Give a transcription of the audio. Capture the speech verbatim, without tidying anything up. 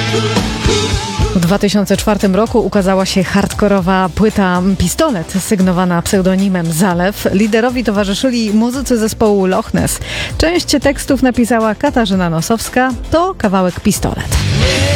W dwa tysiące czwartym roku ukazała się hardkorowa płyta Pistolet, sygnowana pseudonimem Zalew. Liderowi towarzyszyli muzycy zespołu Loch Ness. Część tekstów napisała Katarzyna Nosowska. To kawałek Pistolet.